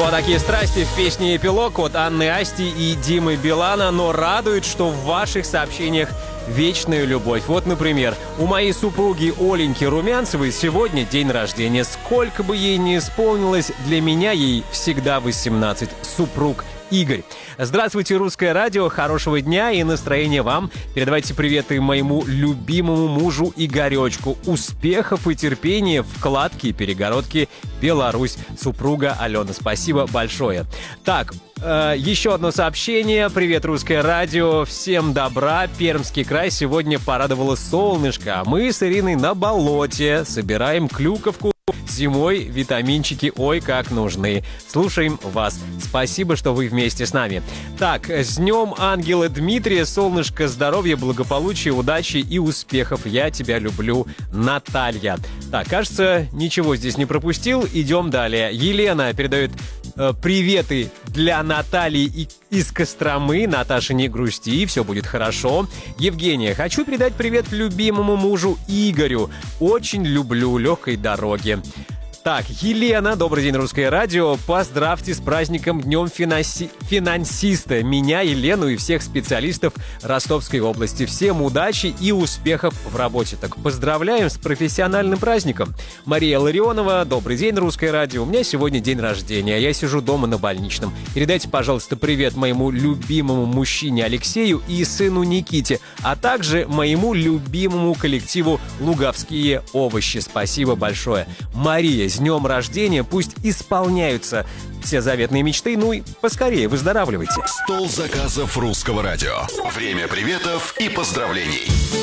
Вот такие страсти в песне «Эпилог» от Анны Асти и Димы Билана, но радует, что в ваших сообщениях вечная любовь. Вот, например, у моей супруги Оленьки Румянцевой сегодня день рождения. Сколько бы ей ни исполнилось, для меня ей всегда 18. Супруг Игорь. Здравствуйте, Русское радио, хорошего дня и настроения вам. Передавайте приветы моему любимому мужу Игоречку. Успехов и терпения, вкладки и перегородки Беларусь. Супруга Алена. Спасибо большое. Так, еще одно сообщение. Привет, Русское радио. Всем добра. Пермский край сегодня порадовало солнышко. Мы с Ириной на болоте собираем клюковку. Зимой витаминчики ой как нужны. Слушаем вас. Спасибо, что вы вместе с нами. Так, с днем ангела Дмитрия. Солнышко, здоровья, благополучия, удачи и успехов. Я тебя люблю, Наталья. Так, кажется, ничего здесь не пропустил. Идем далее. Елена передает приветы для Натальи из Костромы. Наташа, не грусти, все будет хорошо. Евгения, хочу передать привет любимому мужу Игорю. Очень люблю, легкой дороги. Так, Елена, добрый день, Русское радио. Поздравьте с праздником Днем финансиста. Меня, Елену и всех специалистов Ростовской области. Всем удачи и успехов в работе. Так, поздравляем с профессиональным праздником. Мария Ларионова, добрый день, Русское радио. У меня сегодня день рождения, а я сижу дома на больничном. Передайте, пожалуйста, привет моему любимому мужчине Алексею и сыну Никите, а также моему любимому коллективу «Луговские овощи». Спасибо большое. Мария, с днем рождения, пусть исполняются все заветные мечты, ну и поскорее выздоравливайте. Стол заказов Русского радио. Время приветов и поздравлений.